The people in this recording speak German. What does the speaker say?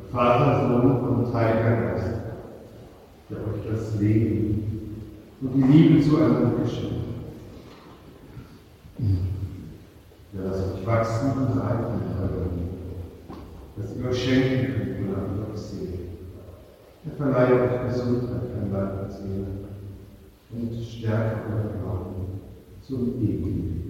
Vater, Sohn und Heiliger Geist, der euch das Leben und die Liebe zueinander geschenkt hat. Der lasst euch wachsen und reifen in eurem Leben, dass ihr euch schenken könnt, wonach ihr euch seht. Er verleiht euch Gesundheit an Leib und Seele und stärkt euer Glauben zum ewigen Leben.